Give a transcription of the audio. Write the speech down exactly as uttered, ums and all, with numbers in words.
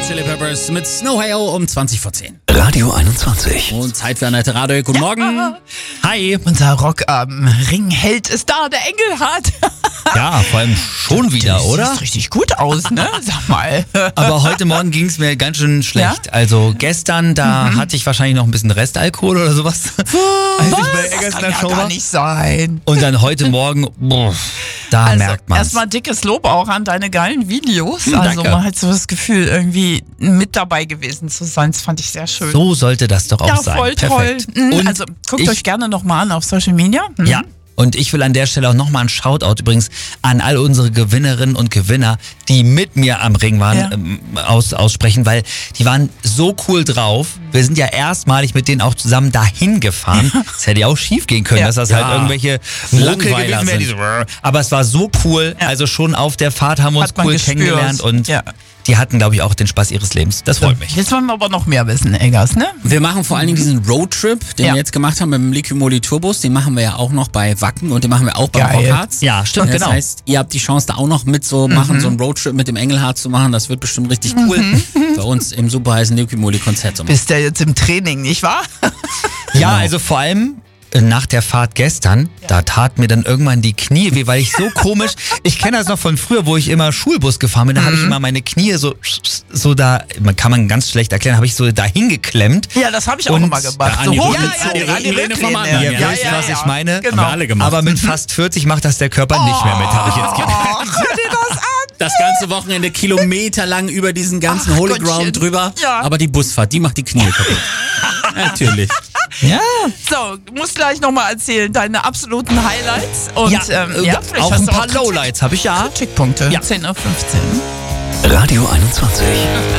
Chili Peppers mit Snow Hail um zwanzig vor zehn. Radio einundzwanzig. Und Zeit für Annette Radio. Guten Morgen. Hi. Unser Rock-Ringheld ist da, der Engelhardt. Ja, vor allem schon wieder, das oder? Sieht richtig gut aus, ne? Sag mal. Aber heute Morgen ging es mir ganz schön schlecht. Ja? Also gestern, da mhm. hatte ich wahrscheinlich noch ein bisschen Restalkohol oder sowas. Was? Als ich bei Eggers das kann ja gar nicht sein. Und dann heute Morgen, boah, da also, merkt man erstmal dickes Lob auch an deine geilen Videos. Hm, also danke. man hat so das Gefühl, irgendwie mit dabei gewesen zu sein. Das fand ich sehr schön. So sollte das doch auch ja, sein. voll Perfekt. toll. Und also guckt ich, euch gerne nochmal an auf Social Media. Mhm. Ja. Und ich will an der Stelle auch nochmal einen Shoutout übrigens an all unsere Gewinnerinnen und Gewinner, die mit mir am Ring waren, Ja. ähm, aus, aussprechen, weil die waren so cool drauf. Wir sind ja erstmalig mit denen auch zusammen dahin gefahren. Das hätte ja auch schief gehen können, Ja. dass das Ja. halt irgendwelche Langweiler Ruckel gewesen wären. die sind. so, Aber es war so cool. Ja. Also schon auf der Fahrt haben wir uns Hat man cool gespürt. kennengelernt und Ja. die hatten, glaube ich, auch den Spaß ihres Lebens. Das freut mich. Jetzt wollen wir aber noch mehr wissen, Eggers, ne? Wir machen vor allen Dingen diesen Roadtrip, den Ja. wir jetzt gemacht haben mit dem Liquimoli Tourbus. Den machen wir ja auch noch bei Wacken und den machen wir auch beim Geil. Rockharz. Ja, stimmt, das genau. Das heißt, ihr habt die Chance, da auch noch mit so machen, so einen Roadtrip mit dem Engelhardt zu machen. Das wird bestimmt richtig cool. Bei uns im super heißen Liquimoli Konzert zu machen. Bist ja jetzt im Training, nicht wahr? Ja, also vor allem äh, nach der Fahrt gestern, da tat mir dann irgendwann die Knie weh, weil ich so komisch, ich kenne das noch von früher, wo ich immer Schulbus gefahren bin, da habe ich immer meine Knie so, so da, man kann man ganz schlecht erklären, habe ich so dahin geklemmt. Ja, das habe ich auch Und immer gemacht. an So die hochgezogen, Rücklehne, an die Rücklehne vom Rücklehne. anderen, Ihr ja, wisst, ja, was ja. ich meine. Genau. Haben wir alle gemacht. Aber mit fast vierzig macht das der Körper nicht mehr mit, habe ich jetzt gedacht. Oh, hör dir das an. Das ganze Wochenende kilometerlang über diesen ganzen Ach, Holy Gottchen. Ground drüber. Ja. Aber die Busfahrt, die macht die Knie kaputt. Natürlich. Ja. So, du musst gleich nochmal erzählen, deine absoluten Highlights. Und Ja, ähm, äh, ja, vielleicht auch hast ein du paar Kritik- Lowlights habe ich ja. Kritikpunkte. Ja. zehn Uhr fünfzehn. Radio einundzwanzig.